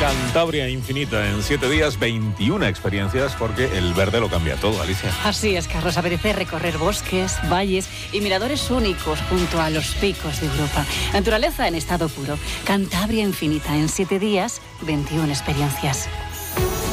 Cantabria Infinita, en 7 días, 21 experiencias, porque el verde lo cambia todo, Alicia. Así es, Carlos. Apetece recorrer bosques, valles y miradores únicos junto a los picos de Europa. Naturaleza en estado puro. Cantabria Infinita, en 7 días, 21 experiencias.